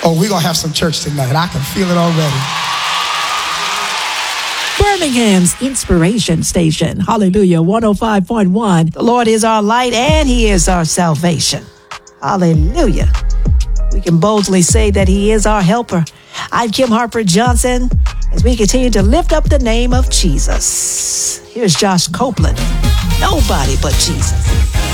Oh, we're going to have some church tonight. I can feel it already. Birmingham's Inspiration Station. Hallelujah. 105.1. The Lord is our light and he is our salvation. Hallelujah. We can boldly say that he is our helper. I'm Kim Harper Johnson as we continue to lift up the name of Jesus. Here's Josh Copeland. Nobody but Jesus.